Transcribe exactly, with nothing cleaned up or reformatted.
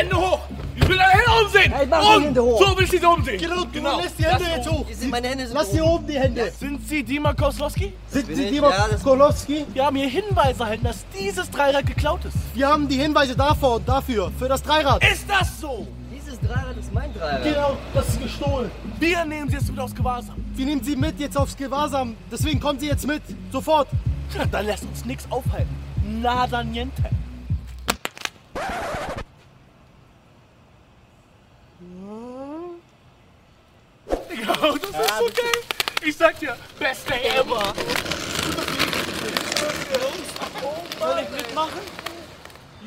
Hände hoch! Ich will deine Hände umsehen! Hey, mach die Und Hände hoch! so will ich sie umsehen! Genau, du Genau. lässt die Hände Lass jetzt hoch. hoch. Hier sind meine Hände so Lass hier oben die Hände. Sind Sie Dima Koslowski? Sind bin Sie ich. Dima Ja, das- Kolowski? Wir haben hier Hinweise erhalten, dass dieses Dreirad geklaut ist. Wir haben die Hinweise davor und dafür, für das Dreirad. Ist das so? Dieses Dreirad ist mein Dreirad. Genau, das ist gestohlen. Wir nehmen Sie jetzt wieder aufs Gewahrsam. Wir nehmen Sie mit jetzt aufs Gewahrsam. Deswegen kommen Sie jetzt mit. Sofort. Tja, dann lässt uns nichts aufhalten. Nada niente. Ja, das ist so geil. Ich sag dir, best day ever. Soll ich mitmachen?